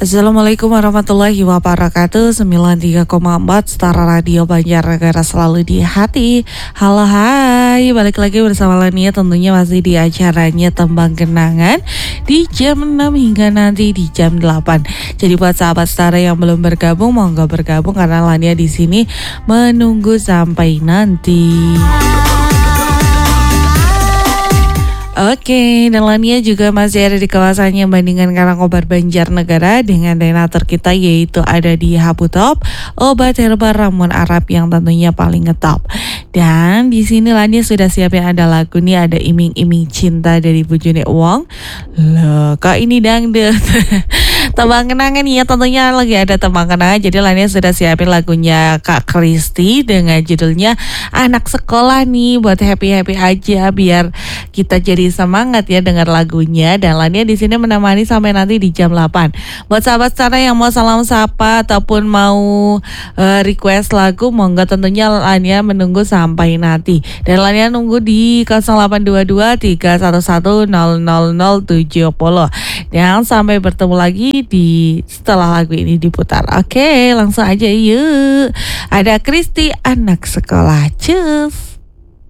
Assalamualaikum warahmatullahi wabarakatuh. 93,4 Setara Radio Banjarnegara selalu di hati. Halo hai, balik lagi bersama Lania, tentunya masih di acaranya Tembang Kenangan di jam 6 hingga nanti di jam 8. Jadi buat sahabat Setara yang belum bergabung, monggo bergabung karena Lania di sini menunggu sampai nanti. Oke, dan Lania juga masih ada di kawasannya Bandingan Karangkobar Banjarnegara dengan donatur kita yaitu ada di Habutop, obat herbal ramuan Arab yang tentunya paling ngetop. Dan di sini Lania sudah siapin ada lagu nih, ada Iming-iming Cinta dari Bujune Wong. Loh, kok ini dangdut? Tembang kenangan ya, tentunya lagi ada tembang kenangan. Jadi Lania sudah siapin lagunya Kak Kristi dengan judulnya Anak Sekolah nih, buat happy-happy aja biar kita jadi semangat ya dengar lagunya. Dan Lania di sini menemani sampai nanti di jam 8. Buat sahabat Setara yang mau salam sapa ataupun mau request lagu, monggo tentunya Lania menunggu sampai nanti. Dan Lania nunggu di 0822 311 00070. Dan sampai bertemu lagi di setelah lagu ini diputar. Oke, langsung aja yuk. Ada Kristi Anak Sekolah. Cus.